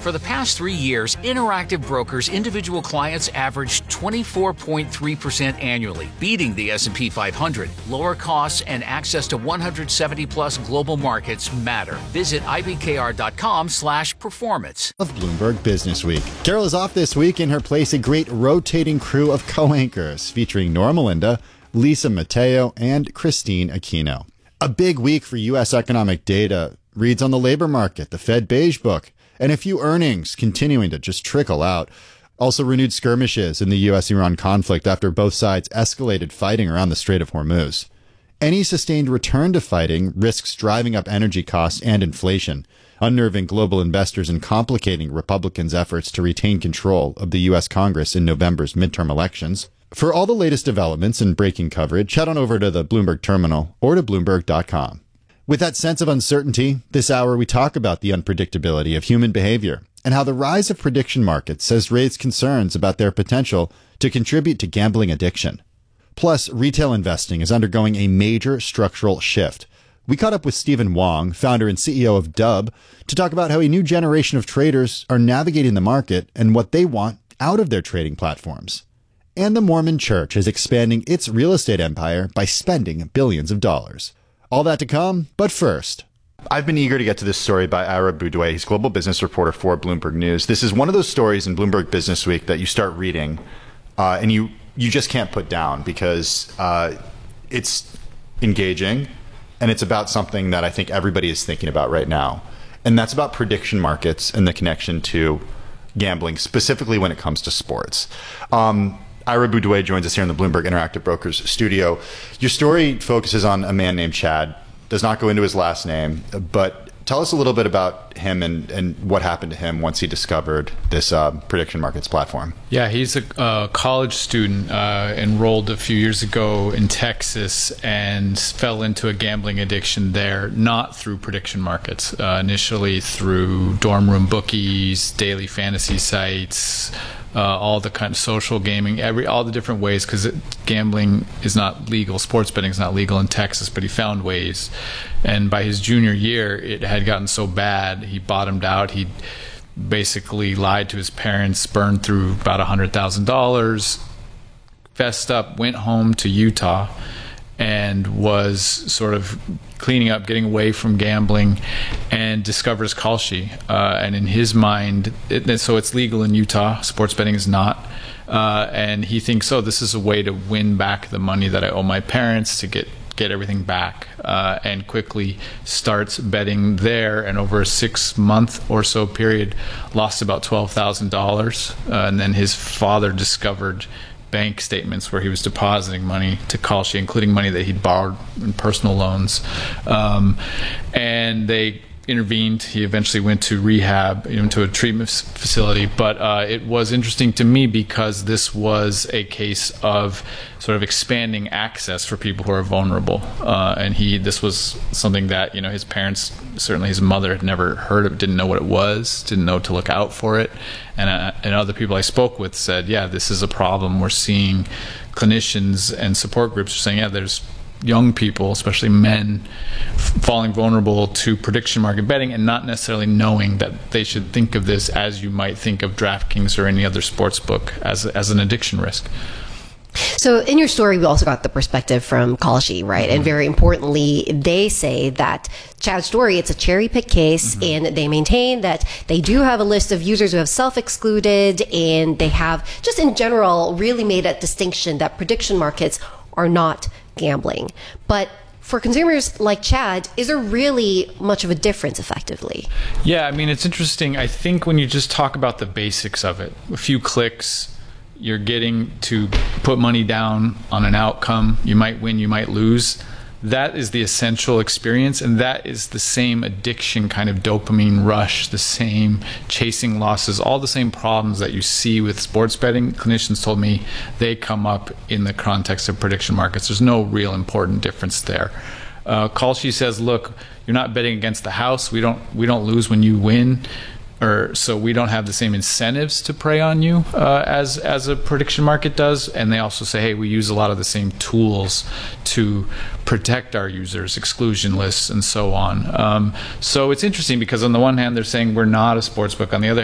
For the past 3 years, Interactive Brokers individual clients averaged 24.3% annually, beating the S&P 500. Lower costs and access to 170-plus global markets matter. Visit ibkr.com/performance. Of Bloomberg Business Week. Carol is off this week. In her place, a great rotating crew of co-anchors featuring Nora Melinda, Lisa Mateo, and Christine Aquino. A big week for U.S. economic data. Reads on the labor market, the Fed Beige Book, and a few earnings continuing to just trickle out. Also renewed skirmishes in the U.S.-Iran conflict after both sides escalated fighting around the Strait of Hormuz. Any sustained return to fighting risks driving up energy costs and inflation, unnerving global investors and complicating Republicans' efforts to retain control of the U.S. Congress in November's midterm elections. For all the latest developments and breaking coverage, head on over to the Bloomberg Terminal or to Bloomberg.com. With that sense of uncertainty, this hour we talk about the unpredictability of human behavior and how the rise of prediction markets has raised concerns about their potential to contribute to gambling addiction. Plus, retail investing is undergoing a major structural shift. We caught up with Stephen Wong, founder and CEO of Dub, to talk about how a new generation of traders are navigating the market and what they want out of their trading platforms. And the Mormon Church is expanding its real estate empire by spending billions of dollars. All that to come, but first. I've been eager to get to this story by Ira Boudouet. He's global business reporter for Bloomberg News. This is one of those stories in Bloomberg Business Week that you start reading and you just can't put down because it's engaging and it's about something that I think everybody is thinking about right now. And that's about prediction markets and the connection to gambling, specifically when it comes to sports. Ira Boudouet joins us here in the Bloomberg Interactive Brokers studio. Your story focuses on a man named Chad, does not go into his last name, but tell us a little bit about him and what happened to him once he discovered this prediction markets platform. Yeah, he's a college student enrolled a few years ago in Texas and fell into a gambling addiction there, not through prediction markets, initially through dorm room bookies, daily fantasy sites, all the kind of social gaming, all the different ways, because gambling is not legal, sports betting is not legal in Texas, but he found ways. And by his junior year, it had gotten so bad, he bottomed out. He basically lied to his parents, burned through about $100,000, fessed up, went home to Utah, and was sort of cleaning up, getting away from gambling, and discovers Kalshi. And in his mind, so it's legal in Utah, sports betting is not. And he thinks, oh, this is a way to win back the money that I owe my parents, to get everything back, and quickly starts betting there, and over a 6-month or so period lost about $12,000. And then his father discovered bank statements where he was depositing money to Kalshi, including money that he'd borrowed in personal loans. And they intervened. He eventually went to rehab, into a treatment facility. But it was interesting to me because this was a case of sort of expanding access for people who are vulnerable. And this was something that, his parents, certainly his mother, had never heard of, didn't know what it was, didn't know to look out for it. And other people I spoke with said, yeah, this is a problem. We're seeing clinicians and support groups are saying, yeah, there's young people, especially men, falling vulnerable to prediction market betting and not necessarily knowing that they should think of this as you might think of DraftKings or any other sports book as an addiction risk. So in your story, we also got the perspective from Kalshi, right? Mm-hmm. And very importantly, they say that Chad's story, it's a cherry-picked case, mm-hmm. and they maintain that they do have a list of users who have self-excluded, and they have, just in general, really made a distinction that prediction markets are not gambling. But for consumers like Chad, is there really much of a difference effectively? Yeah, I mean, it's interesting. I think when you just talk about the basics of it, a few clicks, you're getting to put money down on an outcome. You might win, you might lose. That is the essential experience, and that is the same addiction kind of dopamine rush, the same chasing losses, all the same problems that you see with sports betting. Clinicians told me they come up in the context of prediction markets. There's no real important difference there. Kalshi says, look, you're not betting against the house. We don't lose when you win. So we don't have the same incentives to prey on you as a prediction market does. And they also say, hey, we use a lot of the same tools to protect our users, exclusion lists and so on. So it's interesting because on the one hand, they're saying we're not a sports book. On the other